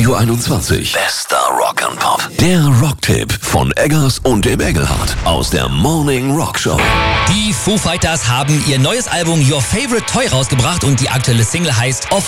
Radio 21. Bester Rock'n'Pop. Der Rocktipp von Eggers und dem Engelhardt aus der Morning Rock Show. Die Foo Fighters haben ihr neues Album Your Favorite Toy rausgebracht und die aktuelle Single heißt Of